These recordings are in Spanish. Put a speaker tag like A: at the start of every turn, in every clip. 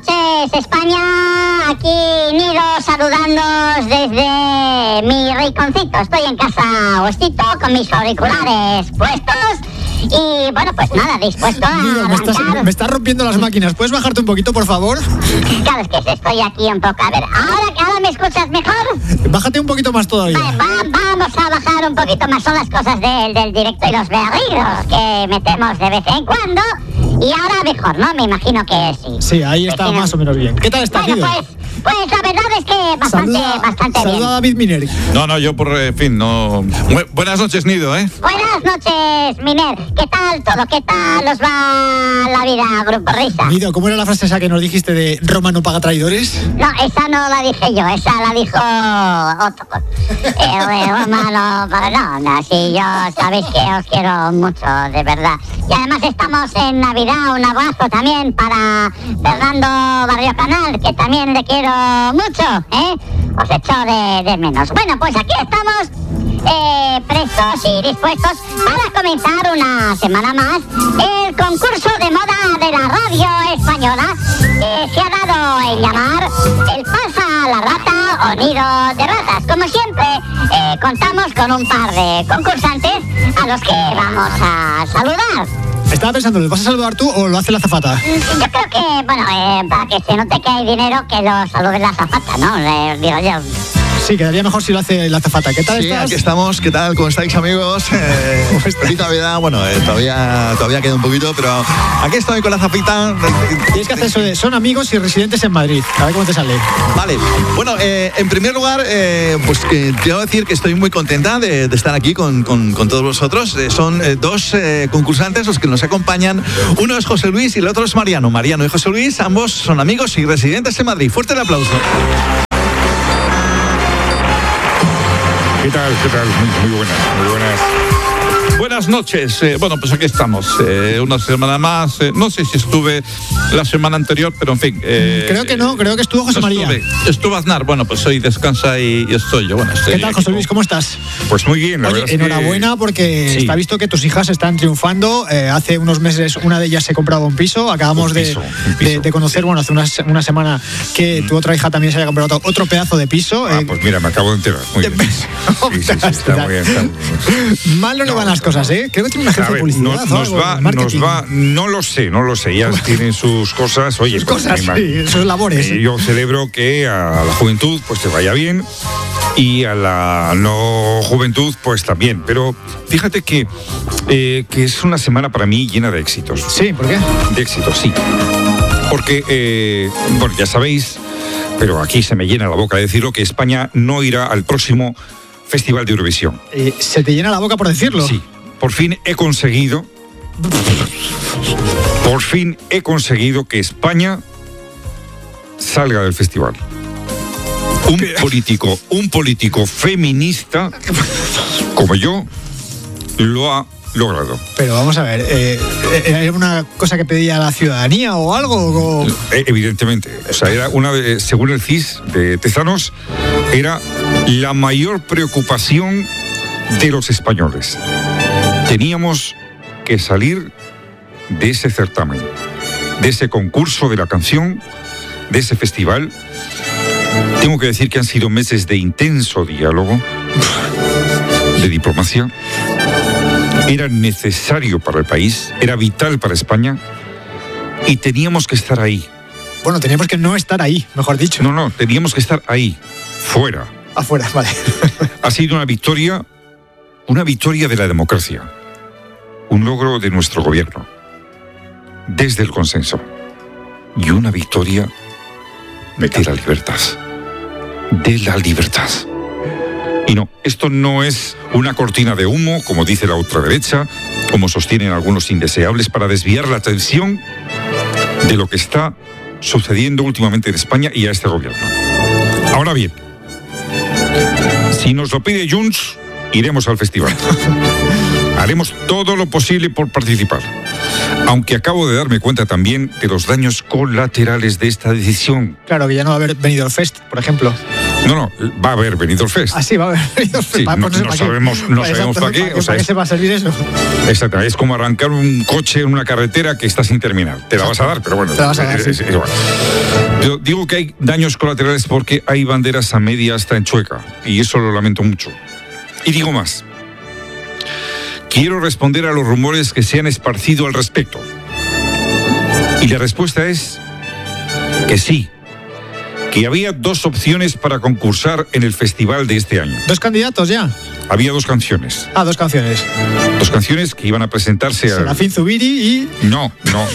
A: noches, España. Aquí Nido saludándoos desde mi rinconcito. Estoy en casa Ostito con mis auriculares puestos. Y bueno, pues nada, dispuesto a
B: Nido,
A: arrancar.
B: me estás rompiendo las máquinas. ¿Puedes bajarte un poquito, por favor?
A: Claro, es que estoy aquí un poco. A ver, ¿ahora me escuchas mejor?
B: Bájate un poquito más todavía.
A: Vamos a bajar un poquito más. Son las cosas del directo y los berridos que metemos de vez en cuando. Y ahora mejor, ¿no? Me imagino que sí.
B: Sí, ahí está más o menos bien. ¿Qué tal estás,
A: Bueno,
B: Nido?
A: pues la verdad es que bastante bien.
B: Saluda a David Miner.
C: No, yo por fin, no... Buenas noches, Nido, ¿eh?
A: Buenas noches, Miner. ¿Qué tal todo? ¿Qué tal os va la vida, Grupo Risa?
B: Nido, ¿cómo era la frase esa que nos dijiste de Roma no paga traidores?
A: No, esa no la dije yo, esa la dijo otro. No, sí, yo sabéis que os quiero mucho, de verdad. Y además estamos en Navidad, un abrazo también para Fernando Barrio Canal, que también le quiero mucho, ¿eh? Os echo de menos. Bueno, pues aquí estamos prestos y dispuestos para comenzar una semana más el concurso de moda de la radio española que se ha dado en llamar el Pasa la Rata o Nido de Ratas. Como siempre, contamos con un par de concursantes a los que vamos a saludar.
B: Estaba pensando, ¿los vas a saludar tú o lo hace la azafata?
A: Yo creo que, bueno, para que se note que hay dinero, que lo salude la azafata, ¿no? Digo yo.
B: Sí, quedaría mejor si lo hace la azafata. ¿Qué tal
D: Sí,
B: estás?
D: aquí estamos. ¿Qué tal? ¿Cómo estáis, amigos? Feliz Navidad. Bueno, todavía queda un poquito, pero aquí estoy con la azafita.
B: Tienes que hacer eso de son amigos y residentes en Madrid. A ver cómo te sale.
D: Vale. Bueno, en primer lugar, pues quiero decir que estoy muy contenta de estar aquí con todos vosotros. Son dos concursantes los que nos acompañan. Uno es José Luis y el otro es Mariano. Mariano y José Luis, ambos son amigos y residentes en Madrid. Fuerte el aplauso.
C: ¿Qué tal? Muy buenas. Buenas noches. Bueno, pues aquí estamos. Una semana más. No sé si estuve la semana anterior, pero en fin.
B: Creo que no, creo que estuvo José María.
C: Estuvo Aznar. Bueno, pues hoy descansa y estoy yo. Bueno,
B: ¿Qué tal, José Luis? ¿Cómo estás?
C: Pues muy bien.
B: Oye, enhorabuena porque
C: sí.
B: Está visto que tus hijas están triunfando. Hace unos meses una de ellas se compraba un piso. Acabamos de conocer, bueno, hace una semana que tu otra hija también se haya comprado otro pedazo de piso.
C: Pues mira, me acabo de enterar. Muy bien. Sí, está muy bien.
B: Mal no le van las cosas, ¿eh? Creo que tiene una agencia de publicidad.
C: No lo sé. Ya tienen sus cosas. Oye,
B: sus cosas, sí, sus labores.
C: Yo celebro que a la juventud pues te vaya bien y a la no juventud pues también. Pero fíjate que es una semana para mí llena de éxitos.
B: Sí, ¿por qué?
C: De éxitos, sí. Porque, bueno, ya sabéis, pero aquí se me llena la boca de decirlo, que España no irá al próximo Festival de Eurovisión.
B: ¿Se te llena la boca por decirlo?
C: Sí. Por fin he conseguido que España salga del festival. Un político feminista como yo lo ha logrado.
B: Pero vamos a ver, ¿era una cosa que pedía la ciudadanía o algo?
C: Evidentemente. O sea, era según el CIS de Tezanos, era la mayor preocupación de los españoles. Teníamos que salir de ese certamen, de ese concurso de la canción, de ese festival. Tengo que decir que han sido meses de intenso diálogo, de diplomacia. Era necesario para el país, era vital para España y teníamos que estar ahí.
B: Bueno, teníamos que no estar ahí, mejor dicho.
C: No, teníamos que estar ahí, fuera.
B: Afuera, vale.
C: Ha sido una victoria de la democracia, un logro de nuestro gobierno, desde el consenso, y una victoria de la libertad. De la libertad. Y no, esto no es una cortina de humo, como dice la ultraderecha, como sostienen algunos indeseables, para desviar la atención de lo que está sucediendo últimamente en España y a este gobierno. Ahora bien, si nos lo pide Junts, iremos al festival. Haremos todo lo posible por participar. Aunque acabo de darme cuenta también de los daños colaterales de esta decisión.
B: Claro, que ya no va a haber venido al Fest, por ejemplo.
C: No, va a haber Benidorm Fest.
B: Así va a haber Benidorm Fest.
C: Sí, no sabemos para qué.
B: ¿Para qué se va a servir eso?
C: Exactamente, es como arrancar un coche en una carretera que está sin terminar. Te la vas a dar, pero bueno.
B: Te la vas a dar, sí.
C: Es igual. Yo digo que hay daños colaterales porque hay banderas a media hasta en Chueca, y eso lo lamento mucho. Y digo más. Quiero responder a los rumores que se han esparcido al respecto. Y la respuesta es que sí. Que había 2 opciones para concursar en el festival de este año.
B: 2 candidatos ya.
C: Había 2 canciones.
B: 2 canciones.
C: 2 canciones que iban a presentarse a...
B: Serafín Zubiri y...
C: No.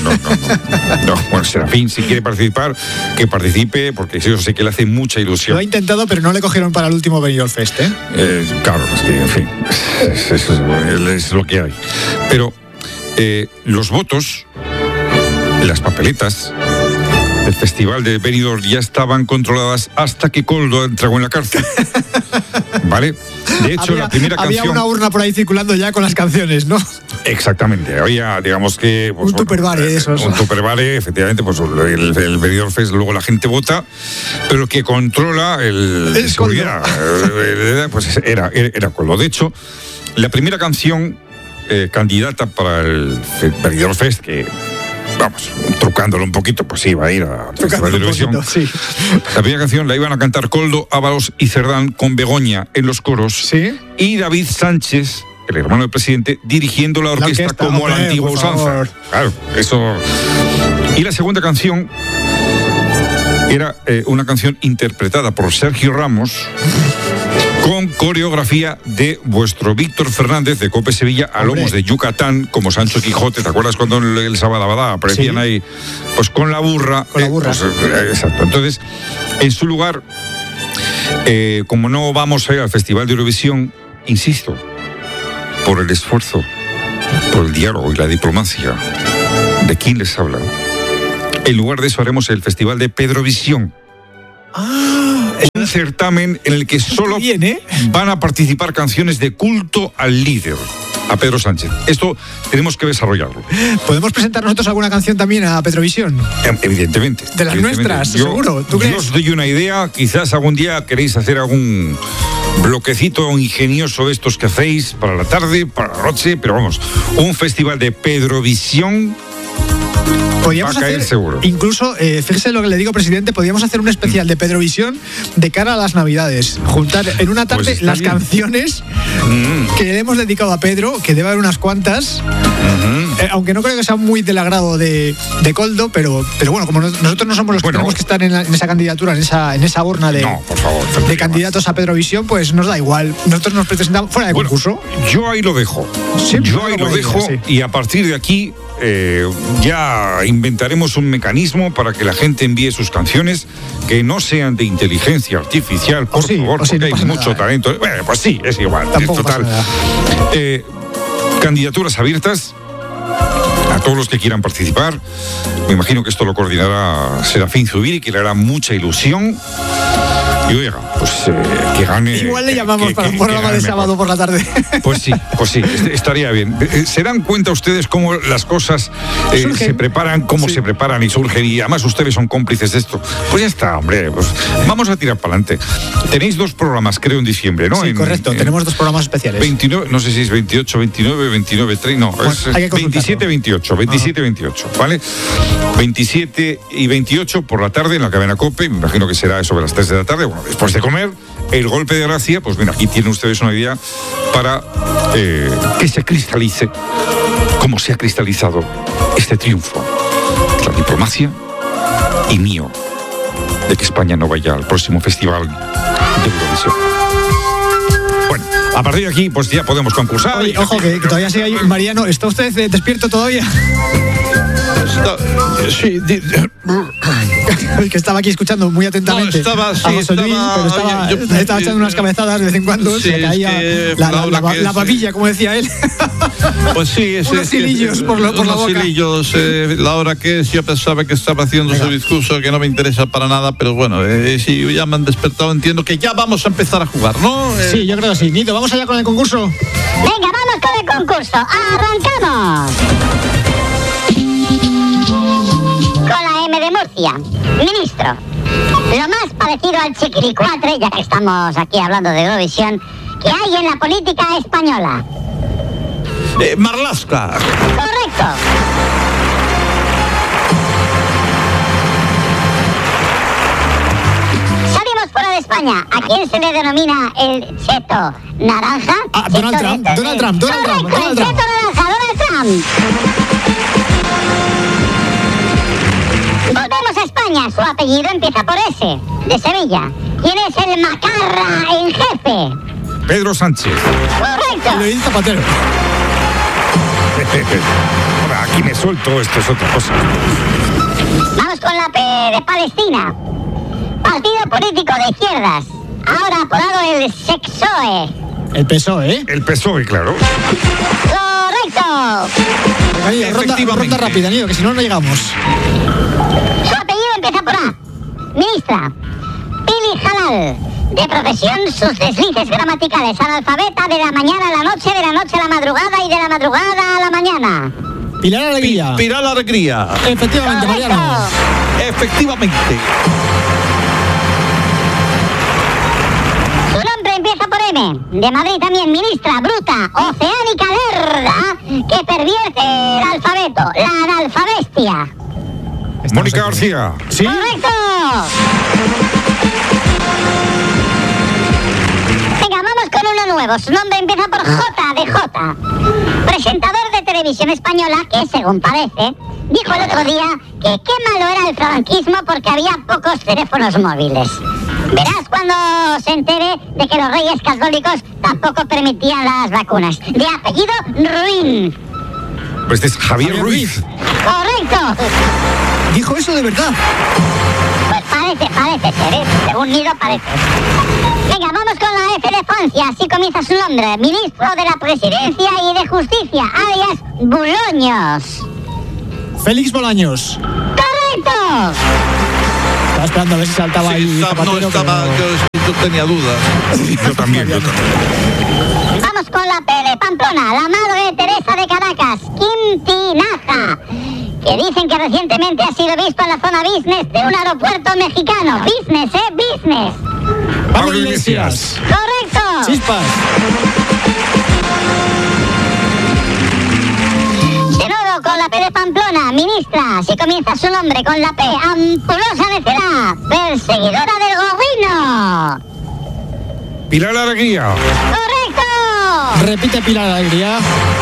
C: Bueno, Serafín, si quiere participar, que participe, porque yo sé que le hace mucha ilusión.
B: Lo ha intentado, pero no le cogieron para el último Benidorm Fest, ¿eh?
C: Claro, es que, en fin, es lo que hay. Pero los votos, las papeletas del festival de Benidorm ya estaban controladas hasta que Koldo entró en la cárcel. ¿Vale? De hecho, la primera canción...
B: Había una urna por ahí circulando ya con las canciones, ¿no?
C: Exactamente. Había, digamos que... Pues,
B: un tupperware de esos.
C: Un tupperware, efectivamente, pues el Benidorm Fest, luego la gente vota, pero el que controla el seguridad, pues era Koldo. De hecho, la primera canción candidata para el Benidorm Fest, que... Vamos, trucándolo un poquito, pues iba a ir a Festival de Eurovisión.
B: Sí.
C: La primera canción la iban a cantar Koldo, Ábalos y Cerdán con Begoña en los coros.
B: Sí.
C: Y David Sánchez, el hermano del presidente, dirigiendo la orquesta como a la antigua usanza. Claro, eso. Y la segunda canción era una canción interpretada por Sergio Ramos, con coreografía de vuestro Víctor Fernández de Cope Sevilla a lomos de Yucatán, como Sancho Quijote. ¿Te acuerdas cuando el Sabadabadá aparecían ahí? Pues con la burra.
B: Con la burra.
C: Exacto. Entonces, en su lugar, como no vamos a ir al Festival de Eurovisión, insisto, por el esfuerzo, por el diálogo y la diplomacia de quien les habla, en lugar de eso haremos el Festival de Pedrovisión. Un certamen en el que solo van a participar canciones de culto al líder, a Pedro Sánchez. Esto tenemos que desarrollarlo.
B: ¿Podemos presentar nosotros alguna canción también a Petrovisión?
C: Evidentemente.
B: De las nuestras, seguro. ¿Tú crees?
C: Yo os doy una idea, quizás algún día queréis hacer algún bloquecito ingenioso de estos que hacéis para la tarde, para la noche, pero vamos, un festival de Pedrovisión.
B: Podríamos hacer, seguro. Incluso, fíjese lo que le digo, presidente, podríamos hacer un especial de Pedrovisión de cara a las Navidades. Juntar en una tarde pues las canciones que le hemos dedicado a Pedro, que debe haber unas cuantas, aunque no creo que sea muy del agrado de Koldo, pero bueno, como nosotros no somos los que tenemos que estar en esa candidatura, en esa urna de candidatos a Pedrovisión, pues nos da igual. Nosotros nos presentamos fuera de concurso.
C: Yo ahí lo dejo. Y a partir de aquí ya inventaremos un mecanismo para que la gente envíe sus canciones que no sean de inteligencia artificial, por favor, porque hay mucho talento. Bueno, pues sí, es igual.
B: Tampoco
C: total. Candidaturas abiertas a todos los que quieran participar. Me imagino que esto lo coordinará Serafín Zubiri, que le hará mucha ilusión. Y oiga, pues que gane.
B: Igual le llamamos para un programa de sábado por la tarde.
C: Pues sí, estaría bien. ¿Se dan cuenta ustedes cómo las cosas se preparan, se preparan y surgen? Y además ustedes son cómplices de esto. Pues ya está, hombre, pues vamos a tirar para adelante. Tenéis 2 programas, creo, en diciembre, ¿no?
B: Sí, correcto, tenemos 2 programas especiales.
C: 29, no sé si es 28, 29, 29, 30, no, bueno, es 27, 28, 27, 28, ¿vale? 27 y 28 por la tarde en la cadena COPE, me imagino que será sobre las 3 de la tarde, bueno, después de comer, el golpe de gracia, pues mira, aquí tienen ustedes una idea para que se cristalice, como se ha cristalizado este triunfo, la diplomacia y mío, de que España no vaya al próximo festival de Eurovisión. Bueno, a partir de aquí, pues ya podemos concursar.
B: Oye, ojo, que todavía sigue ahí. Mariano, ¿está usted despierto todavía?
D: Sí,
B: el que estaba aquí escuchando muy atentamente.
D: No,
B: a José Luis, pero estaba echando unas cabezadas de vez en cuando, se caía la papilla, como decía él.
D: Pues sí,
B: unos hilillos por la boca.
D: Unos hilillos, la hora que es, yo pensaba que estaba haciendo su discurso, que no me interesa para nada, pero bueno, si ya me han despertado, entiendo que ya vamos a empezar a jugar, ¿no?
B: Sí, yo creo que sí. Nido, ¿vamos allá con el concurso?
A: Venga, vamos con el concurso. ¡Arrancamos! Con la M de Murcia. Ministro, lo más parecido al chiquilicuatre, ya que estamos aquí hablando de Eurovisión, que hay en la política española?
D: Marlaska.
A: Correcto. Salimos fuera de España. ¿A quién se le denomina el cheto naranja?
B: Donald Trump.
A: Correcto, el cheto naranja, Donald Trump. Volvemos a España. Su apellido empieza por S, de Sevilla. ¿Quién es el macarra en jefe?
C: Pedro Sánchez.
A: Correcto.
B: Luis Zapatero.
C: Ahora, aquí me suelto, esto es otra cosa.
A: Vamos con la P de Palestina. Partido político de izquierdas. Ahora apodado el Sexoe.
B: El PSOE, ¿eh?
C: El PSOE, claro.
A: Correcto.
B: Ronda rápida, Nido, que si no, no llegamos.
A: Su apellido empieza por A. Ministra. Pili Halal. De profesión, sus deslices gramaticales. Analfabeta de la mañana a la noche, de la noche a la madrugada y de la madrugada a la mañana.
B: Pilar Alegría.
D: Pilar Alegría.
B: Efectivamente,
A: Correcto.
B: Mariano.
D: Efectivamente.
A: Su nombre empieza por M. De Madrid también, ministra, bruta, oceánica lerda, que pervierte el alfabeto, la analfabestia.
C: Mónica García.
B: ¿Sí?
A: ¡Correcto! Venga, vamos con uno nuevo. Su nombre empieza por J, de J. Presentador de televisión española que, según parece, dijo el otro día que qué malo era el franquismo porque había pocos teléfonos móviles. Verás cuando se entere de que los reyes católicos tampoco permitían las vacunas. De apellido Ruín.
C: Pues este es Javier Ruiz.
A: ¡Correcto!
B: ¿Dijo eso de verdad?
A: Pues parece ser, ¿eh? Según Nido parece. Venga, vamos con la F de Francia. Así comienza su nombre. Ministro de la Presidencia y de Justicia, alias Bulaños.
B: Félix Bolaños.
A: ¡Correcto!
B: Estaba esperando a ver si saltaba ahí. Zapatero,
D: No estaba,
B: pero...
D: yo tenía dudas.
C: Yo también.
A: Vamos con la P de Pamplona. La madre Teresa de Caracas, Quintinaja, que dicen que recientemente ha sido visto en la zona business de un aeropuerto mexicano. Business, business.
B: Pablo Iglesias.
A: ¡Correcto!
B: Chispas.
A: De nuevo con la P de Pamplona, ministra. Si comienza su nombre con la P, ampulosa necedad, perseguidora del gorrino.
C: Pilar Alegría.
A: ¡Correcto!
B: Repite Pilar Alegría.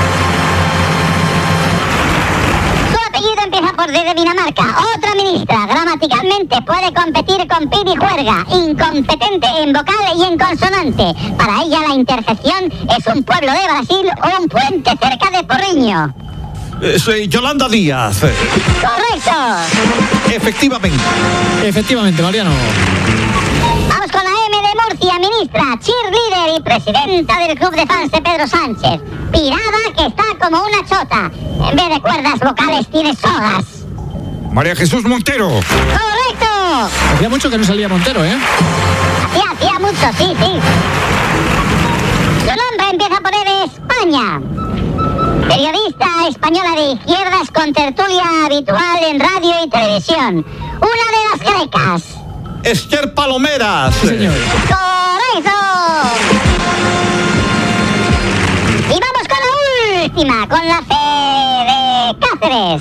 A: Su apellido empieza por D de Dinamarca. Otra ministra, gramaticalmente puede competir con Pibi Juerga, incompetente en vocal y en consonante. Para ella la interjección es un pueblo de Brasil o un puente cerca de Porriño.
D: Soy Yolanda Díaz.
A: ¡Correcto!
D: Efectivamente,
B: Mariano.
A: Vamos con la M de Murcia, ministra, cheerleader y presidenta del club de fans de Pedro Sánchez. Pirada que está como una chota. En vez de cuerdas vocales tiene sogas.
C: María Jesús Montero.
A: ¡Correcto!
B: Hacía mucho que no salía Montero, ¿eh?
A: Hacía mucho, sí. Su nombre empieza por E de España. Periodista española de izquierdas con tertulia habitual en radio y televisión. Una de las grecas.
D: Esther Palomeras.
B: Sí, señor.
A: ¡Correcto! Y vamos con la última, con la C de Cáceres.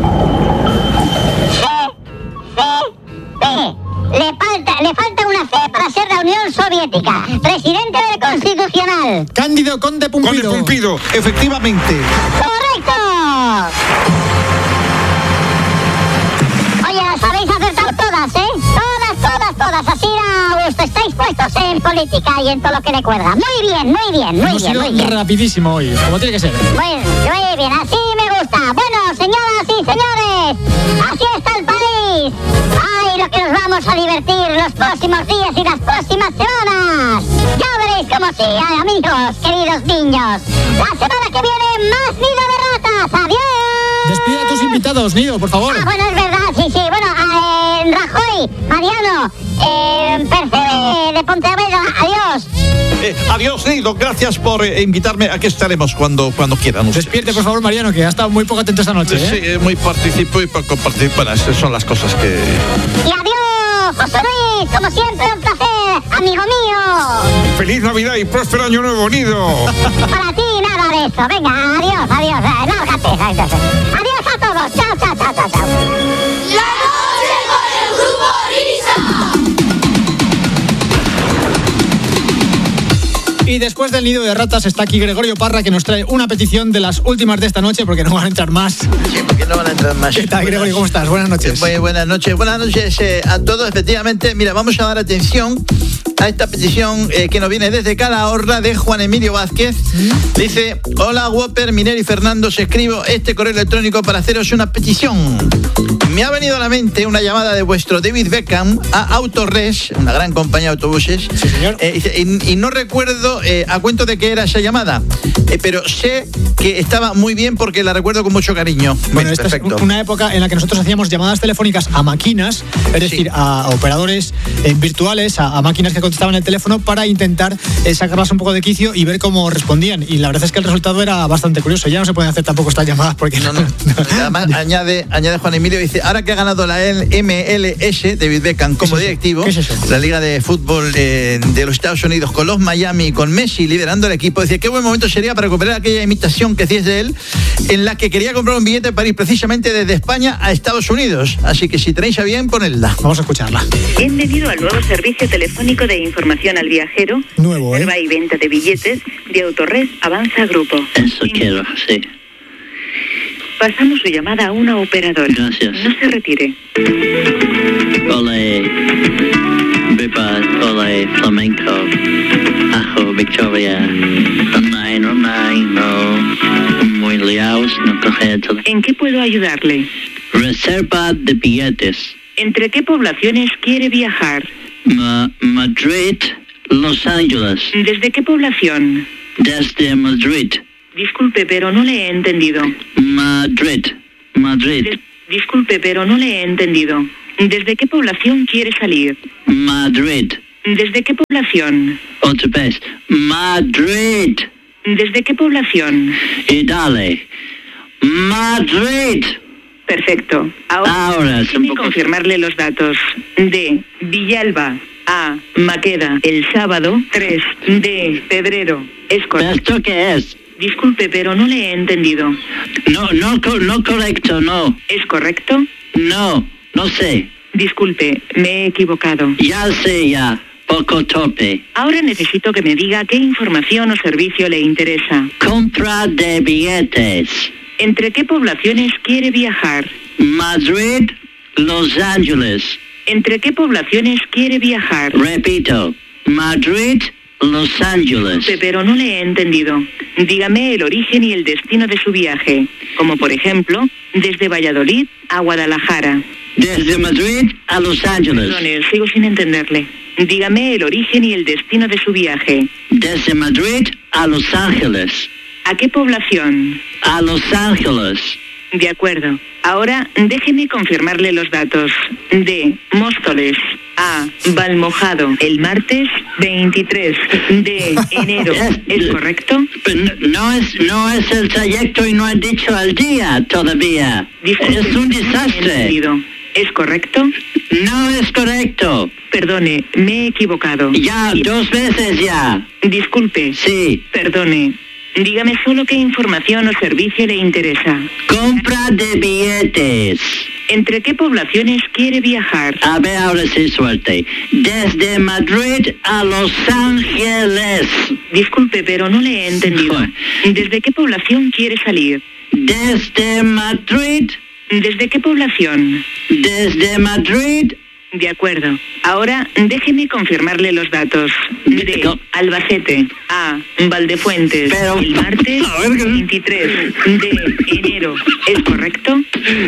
A: C. Le falta una C para ser la Unión Soviética. Presidente del Constitucional.
B: Cándido Conde Pumpido.
C: Conde Pumpido.
D: Efectivamente.
A: ¡Correcto! Oye, las habéis acertado todas, ¿eh? Todas. Así da gusto. Estáis puestos en política y en todo lo que le cuelga. Muy bien.
B: Hemos sido rapidísimo hoy, como tiene que ser.
A: Muy bien, así me gusta. Bueno, señoras y señores, así está el país. ¡Ay, lo que nos vamos a divertir los próximos días y las próximas semanas! Ya veréis cómo sí, amigos, queridos niños. La semana que viene, más Nido de Ratas. ¡Adiós!
B: Despide a tus invitados, Nido, por favor.
A: Bueno, es verdad, sí. Bueno, Rajoy, Mariano, Percebe de Pontevedra, adiós.
D: Adiós, Nido. Gracias por invitarme. Aquí estaremos cuando quieran ustedes.
B: Despierte, por favor, Mariano, que ha estado muy poco atento esta noche.
D: Sí, muy participo y poco participo. Bueno, esas son las cosas que...
A: Y adiós. José Luis, como siempre, un placer, amigo mío.
C: ¡Feliz Navidad y próspero Año Nuevo, Nido!
A: Para ti, nada de eso. Venga, adiós, lárgate. Adiós a todos, chao.
E: La noche con el Grupo Risa.
B: Y después del nido de ratas está aquí Gregorio Parra, que nos trae una petición de las últimas de esta noche, porque no van a entrar más.
F: Sí, porque no van a entrar más.
B: ¿Qué tal, Gregorio? ¿Cómo estás? Buenas noches.
F: Muy buenas noches. Buenas noches a todos. Efectivamente, mira, vamos a dar atención a esta petición que nos viene desde Calahorra, de Juan Emilio Vázquez. Dice: hola, Whopper, Miner y Fernando, os escribo este correo electrónico para haceros una petición. Me ha venido a la mente una llamada de vuestro David Beckham a Autores, una gran compañía de autobuses.
B: Sí, señor.
F: Y no recuerdo a cuento de qué era esa llamada, pero sé que estaba muy bien porque la recuerdo con mucho cariño.
B: Bueno, esta es una época en la que nosotros hacíamos llamadas telefónicas a máquinas, es decir, a operadores virtuales, a máquinas que contestaban el teléfono para intentar sacarlas un poco de quicio y ver cómo respondían. Y la verdad es que el resultado era bastante curioso. Ya no se pueden hacer tampoco estas llamadas porque...
F: No. Además, añade Juan Emilio, dice: ahora que ha ganado la MLS, David Beckham como directivo,
B: ¿Qué es eso?
F: la Liga de Fútbol de los Estados Unidos, con los Miami, con Messi liderando el equipo, decía: qué buen momento sería para recuperar aquella imitación que hacías de él, en la que quería comprar un billete para ir precisamente desde España a Estados Unidos. Así que si tenéis a bien, ponedla.
B: Vamos a escucharla.
G: Bienvenido al nuevo servicio telefónico de información al viajero,
B: Nuevo,
G: reserva y venta de billetes de Autores Avanza Grupo.
H: Eso quiero, sí.
G: Pasamos su llamada a una operadora.
H: Gracias.
G: No se retire.
H: Ole, Biba, ole, Flamenco, Ajo, Victoria, online, no, muy liados, no coge todo.
G: ¿En qué puedo ayudarle?
H: Reserva de billetes.
G: ¿Entre qué poblaciones quiere viajar?
H: Madrid, Los Ángeles.
G: ¿Desde qué población?
H: Desde Madrid.
G: Disculpe, pero no le he entendido.
H: Madrid.
G: Disculpe, pero no le he entendido. ¿Desde qué población quiere salir?
H: Madrid.
G: ¿Desde qué población?
H: Otra vez. Madrid.
G: ¿Desde qué población?
H: Y dale. Madrid.
G: Perfecto. Ahora
H: déjeme
G: confirmarle los datos. De Villalba a Maqueda el sábado 3 de febrero. ¿Es correcto?
H: ¿Esto qué es?
G: Disculpe, pero no le he entendido.
H: No correcto, no.
G: ¿Es correcto?
H: No sé.
G: Disculpe, me he equivocado.
H: Ya sé, poco torpe.
G: Ahora necesito que me diga qué información o servicio le interesa.
H: Compra de billetes.
G: ¿Entre qué poblaciones quiere viajar?
H: Madrid, Los Ángeles.
G: ¿Entre qué poblaciones quiere viajar?
H: Repito, Madrid, Los Ángeles.
G: Pero no le he entendido. Dígame el origen y el destino de su viaje, como por ejemplo, desde Valladolid a Guadalajara.
H: Desde Madrid a Los Ángeles.
G: Perdone, sigo sin entenderle. Dígame el origen y el destino de su viaje.
H: Desde Madrid a Los Ángeles.
G: ¿A qué población?
H: A Los Ángeles.
G: De acuerdo. Ahora déjeme confirmarle los datos. De Móstoles a Valmojado el martes 23 de enero. ¿Es correcto?
H: No es el trayecto y no he dicho el día todavía.
G: Disculpe,
H: es un desastre.
G: ¿Es correcto?
H: No es correcto.
G: Perdone, me he equivocado.
H: Ya, 2 veces ya.
G: Disculpe.
H: Sí.
G: Perdone. Dígame solo qué información o servicio le interesa.
H: Compra de billetes.
G: ¿Entre qué poblaciones quiere viajar?
H: A ver, ahora sí suerte. Desde Madrid a Los Ángeles.
G: Disculpe, pero no le he entendido. ¿Desde qué población quiere salir?
H: Desde Madrid.
G: ¿Desde qué población?
H: Desde Madrid.
G: De acuerdo. Ahora déjeme confirmarle los datos. De Albacete a Valdefuentes el martes 23 de enero. ¿Es correcto?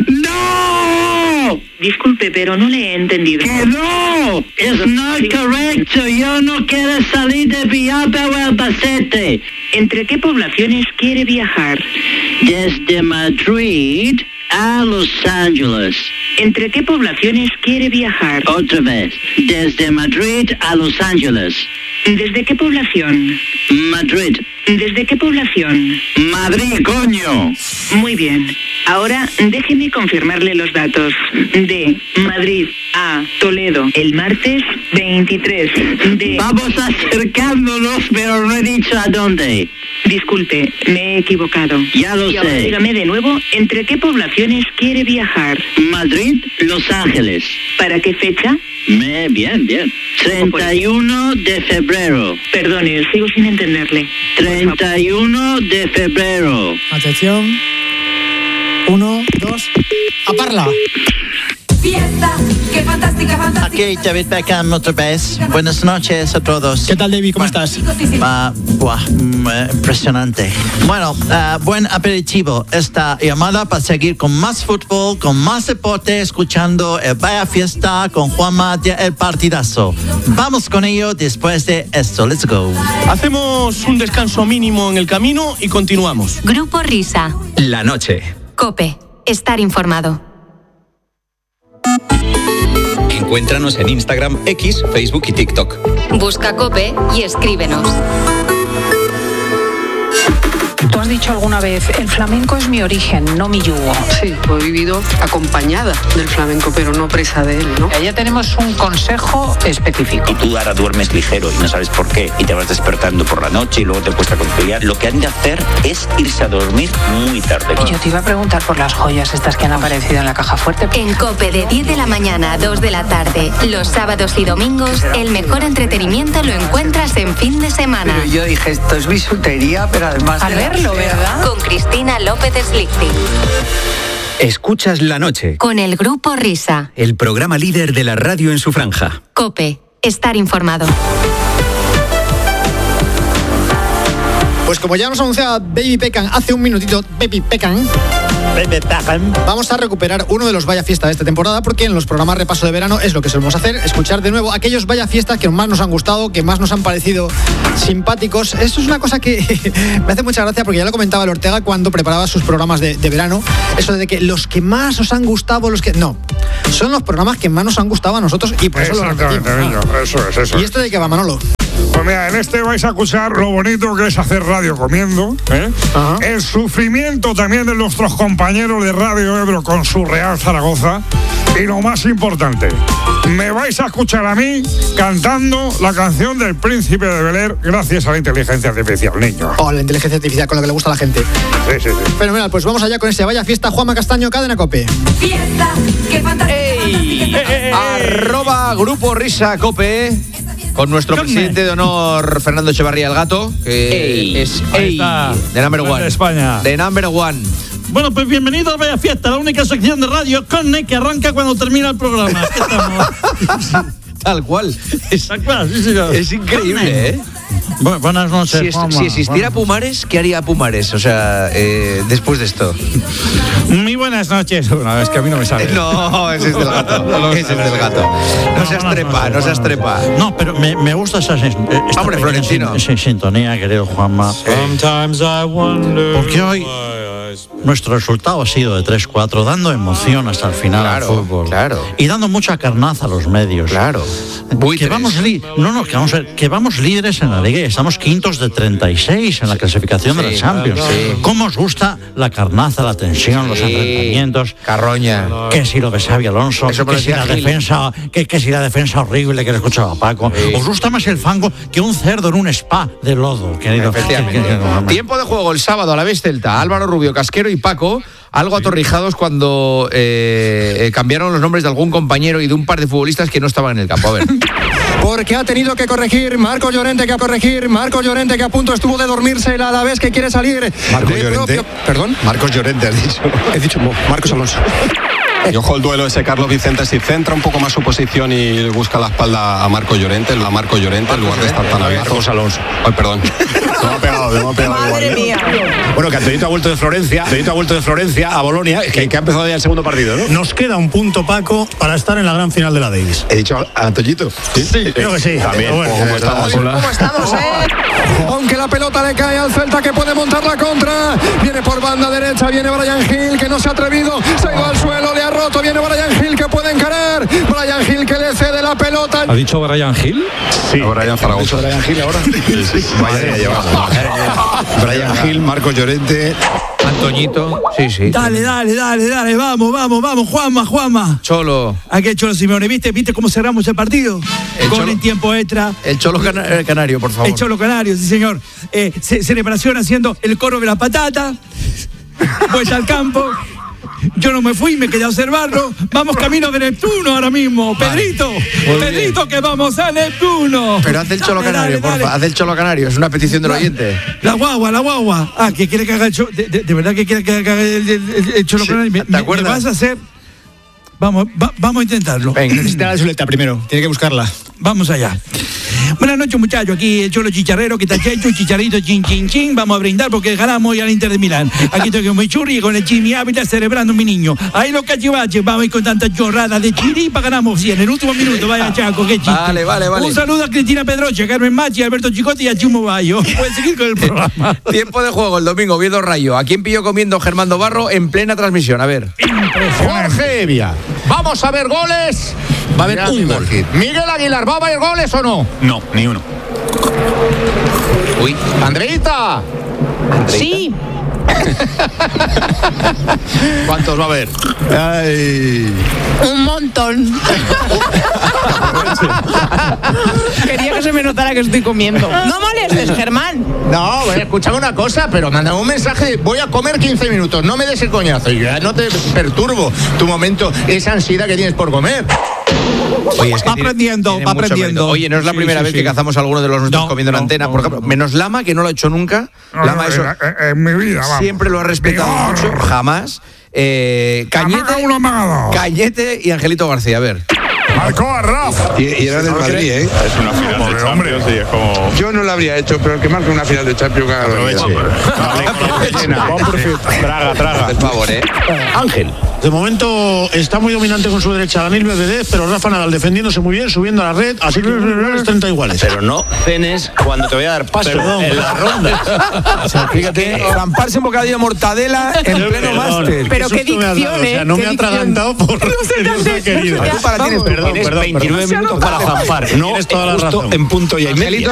H: ¡No!
G: Disculpe, pero no le he entendido.
H: ¡Que no! Es no correcto. Yo no quiero salir de Villalba o Albacete.
G: ¿Entre qué poblaciones quiere viajar?
H: Desde Madrid a Los Ángeles.
G: ¿Entre qué poblaciones quiere viajar?
H: Otra vez. Desde Madrid a Los Ángeles.
G: ¿Desde qué población?
H: Madrid.
G: ¿Desde qué población?
H: Madrid, coño.
G: Muy bien. Ahora déjeme confirmarle los datos. De Madrid a Toledo el martes 23.
H: Vamos acercándonos, pero no he dicho a dónde.
G: Disculpe, me he equivocado.
H: Ya lo sé.
G: Dígame de nuevo, ¿entre qué poblaciones quiere viajar?
H: Madrid, Los Ángeles.
G: ¿Para qué fecha?
H: Bien. 31 de febrero.
G: Perdone, sigo sin entenderle.
H: 31 de febrero.
B: Atención. 1, 2. ¡A parla!
I: Fiesta, qué fantástica, fantástica.
F: Aquí David Beckham otra vez. Buenas noches a todos.
B: ¿Qué tal, David? ¿Cómo estás?
F: Impresionante. Bueno, buen aperitivo esta llamada para seguir con más fútbol, con más deporte, escuchando el Vaya Fiesta con Juanma de El Partidazo. Vamos con ello después de esto. Let's go.
J: Hacemos un descanso mínimo en el camino y continuamos.
K: Grupo Risa.
L: La noche.
K: COPE. Estar informado.
L: Encuéntranos en Instagram, X, Facebook y TikTok.
K: Busca COPE y escríbenos.
M: Tú has dicho alguna vez, el flamenco es mi origen, no mi yugo.
N: Sí, he vivido acompañada del flamenco, pero no presa de él, ¿no?
M: Ya tenemos un consejo específico.
O: Y tú ahora duermes ligero y no sabes por qué, y te vas despertando por la noche y luego te cuesta conciliar. Lo que han de hacer es irse a dormir muy tarde.
M: Y yo te iba a preguntar por las joyas estas que han aparecido en la caja fuerte.
K: En COPE de 10 de la mañana a 2 de la tarde, los sábados y domingos, el mejor entretenimiento lo encuentras en fin de semana.
P: Pero yo dije, esto es bisutería, pero además...
M: Al verlo, ¿verdad?
K: Con Cristina López Slichting.
L: Escuchas La Noche.
K: Con el Grupo Risa.
L: El programa líder de la radio en su franja.
K: COPE. Estar informado.
B: Pues como ya nos anunciaba Baby Beckham hace un minutito, Baby Beckham, vamos a recuperar uno de los Vaya Fiesta de esta temporada, porque en los programas repaso de verano es lo que solemos hacer, escuchar de nuevo aquellos Vaya Fiestas que más nos han gustado, que más nos han parecido simpáticos. Esto es una cosa que me hace mucha gracia, porque ya lo comentaba el Ortega cuando preparaba sus programas de verano, eso de que los que más os han gustado, los que... No, son los programas que más nos han gustado a nosotros y por eso lo repetimos.
C: Eso
B: ¿Y esto de qué va, Manolo?
C: Pues mira, en este vais a escuchar lo bonito que es hacer radio comiendo, ¿eh? El sufrimiento también de nuestros compañeros de Radio Ebro con su Real Zaragoza. Y lo más importante, me vais a escuchar a mí cantando la canción del Príncipe de Bel-Air gracias a la inteligencia artificial, niño.
B: Oh, la inteligencia artificial, con lo que le gusta a la gente.
C: Sí.
B: Fenomenal, pues vamos allá con ese Vaya Fiesta. Juanma Castaño, Cadena COPE.
I: Fiesta, qué fantástica.
D: ¡Arroba Grupo Risa COPE! Con nuestro presidente de honor, Fernando Echevarría el Gato, que es de Number One.
J: De España.
D: De Number One.
J: Bueno, pues bienvenido a Vaya Fiesta, la única sección de radio Conne que arranca cuando termina el programa.
D: Tal cual. Es increíble, ¿eh?
J: Buenas noches.
D: Si existiera Pumares, ¿qué haría Pumares? O sea, después de esto.
J: Muy buenas noches. Bueno, es que a mí no me sale.
D: No, ese es del gato. Ese es del gato. No seas trepa.
J: No, pero me gusta esta
D: hombre, Florentino.
J: Sintonía, querido Juanma. Porque hoy nuestro resultado ha sido de 3-4, dando emoción hasta el final al fútbol.
D: Claro.
J: Y dando mucha carnaza a los medios.
D: Claro.
J: Que vamos líderes en la liga y estamos quintos de 36 en la clasificación de la Champions.
D: Sí.
J: ¿Cómo os gusta la carnaza, la tensión, los enfrentamientos?
D: Carroña.
J: Que si lo de Xavi Alonso, que si la defensa, que si la defensa horrible que le escuchaba a Paco. Sí. ¿Os gusta más el fango que un cerdo en un spa de lodo, querido?
D: Efectivamente. Tiempo de juego el sábado a la vez Celta, Álvaro Rubio, Casquero y Paco, algo atorrijados cuando cambiaron los nombres de algún compañero y de un par de futbolistas que no estaban en el campo. A ver.
Q: Porque ha tenido que corregir Marcos Llorente, que a punto estuvo de dormirse el Alavés, que quiere salir.
R: Marcos Llorente.
Q: ¿Perdón?
R: Marcos Llorente, has dicho.
Q: He dicho Marcos Alonso.
R: Y ojo el duelo ese Carlos Vicente, si centra un poco más su posición y busca la espalda a Marcos Llorente, en lugar de estar tan abierto.
Q: Marcos Alonso.
R: Ay, perdón. Se me ha pegado
Q: Madre
R: igual.
Q: mía.
R: Bueno, que Antoñito ha vuelto de Florencia a Bolonia, que ha empezado ya el segundo partido, ¿no?
Q: Nos queda un punto, Paco, para estar en la gran final de la Davis.
R: He dicho a Antoñito.
Q: Sí, creo que sí.
R: También.
Q: ¿Cómo estamos, Aunque la pelota le cae al Celta, que puede montar la contra. Viene por banda derecha, viene Brian Hill, que no se ha atrevido. Se ha ido al suelo, le ha roto. Viene Brian Hill, que puede encarar. Brian Hill, que le cede la la pelota.
C: ¿Ha dicho Brian Hill?
R: Sí. Brian Zaragoza.
S: Brian Hill ahora. Brian Hill, Marco Llorente.
T: Antoñito. Sí.
U: Dale, vamos, Juanma.
T: Cholo.
U: ¿A qué Cholo Simeone? ¿Viste cómo cerramos el partido? Gol en tiempo extra.
T: El Cholo Canario, por favor.
U: El Cholo Canario, sí señor. Celebración haciendo el coro de la patata. Vuelta al campo. Yo no me fui, me quedé a observarlo. Vamos camino de Neptuno ahora mismo. Pedrito, que vamos a Neptuno.
T: Pero haz el Cholo Canario, porfa. Haz el Cholo Canario, es una petición del oyente.
U: La guagua. Ah, que quiere que haga el Cholo. De verdad que quiere que haga el Cholo Canario.
T: ¿Te acuerdas?
U: ¿Me vas a hacer? Vamos a intentarlo.
B: Venga, necesita la chuleta primero. Tiene que buscarla.
U: Vamos allá. Buenas noches, muchachos. Aquí el Cholo Chicharrero, que está hecho, chicharrito, chin. Vamos a brindar porque ganamos hoy al Inter de Milán. Aquí estoy con mi churri y con el Jimmy Ávila celebrando mi niño. Ahí los cachivaches, vamos a ir con tanta chorrada de chiripa, ganamos 100 en el último minuto. Vaya Chaco, qué chiste.
T: Vale.
U: Un saludo a Cristina Pedroche, a Carmen Machi, a Alberto Chicote y a Chumo Bayo. Pueden seguir con el programa.
T: Tiempo de juego el domingo, Oviedo Rayo. ¿A quién pilló comiendo Germán Barro en plena transmisión? A ver.
V: Jorge Evia. Vamos a ver goles. Va a haber un gol. Miguel Aguilar, ¿va a haber goles o no?
S: No, ni uno.
V: Uy. Andreita.
M: Sí.
V: ¿Cuántos va a haber?
M: Un montón. Quería que se me notara que estoy comiendo. No molestes, Germán.
V: No, escúchame una cosa, pero mándame un mensaje de voy a comer 15 minutos, no me des el coñazo. Y ya no te perturbo tu momento, esa ansiedad que tienes por comer.
T: Oye, es que
U: va aprendiendo.
T: Oye, no es la primera vez que cazamos a alguno de los nuestros comiendo en antena. Por ejemplo, menos Lama, que no lo ha hecho nunca. Lama, eso.
S: En mi vida, vamos.
T: Siempre lo ha respetado mucho, jamás. Cañete y Angelito García, a ver.
S: Marcó a Rafa.
R: Y era del Madrid, ¿eh?
S: Es una final de Champions y es como...
R: Yo no lo habría hecho, pero el que marque una final de Champions gana.
S: Traga.
T: Por favor,
W: Ángel. De momento está muy dominante con su derecha Daniel Medvedev, pero Rafa Nadal defendiéndose muy bien, subiendo a la red, así que 30 iguales.
S: Pero no cenes cuando te voy a dar paso en la ronda.
T: O sea, fíjate, zamparse un bocadillo de mortadela en pleno máster.
M: Pero qué dicción, ¿eh?
W: No me ha atragantado por no he querido.
S: Tienes 29 minutos para zampar. No, tienes toda la razón. En punto y medio.